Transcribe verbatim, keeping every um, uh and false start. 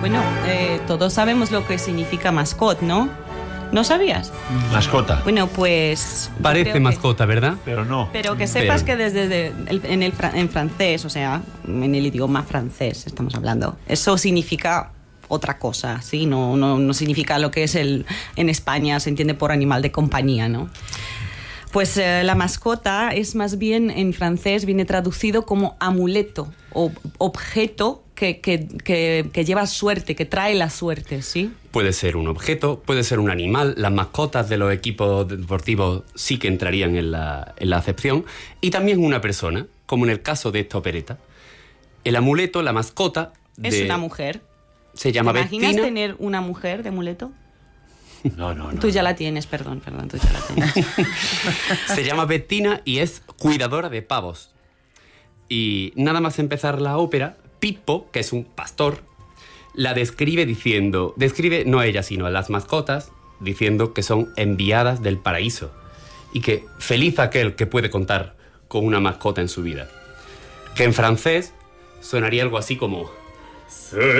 Bueno, eh, todos sabemos lo que significa mascot, ¿no? ¿No sabías? Mascota. Bueno, pues... Parece mascota, que, ¿verdad? Pero no. Pero que sepas pero. que desde de, el, en, el, en francés, o sea, en el idioma francés estamos hablando, eso significa otra cosa, ¿sí? No, no, no significa lo que es el... En España se entiende por animal de compañía, ¿no? Pues eh, la mascota es más bien, en francés, viene traducido como amuleto o objeto que, que, que, que lleva suerte, que trae la suerte, ¿sí? Puede ser un objeto, puede ser un animal. Las mascotas de los equipos deportivos sí que entrarían en la, en la acepción. Y también una persona, como en el caso de esta opereta. El amuleto, la mascota... De, es una mujer. Se llama ¿Te imaginas Bettina? tener una mujer de amuleto? No, no, no. Tú ya la tienes, perdón, perdón, tú ya la tienes. Se llama Bettina y es cuidadora de pavos. Y nada más empezar la ópera, Pippo, que es un pastor, la describe diciendo... Describe no a ella, sino a las mascotas, diciendo que son enviadas del paraíso. Y que feliz aquel que puede contar con una mascota en su vida. Que en francés sonaría algo así como... C'est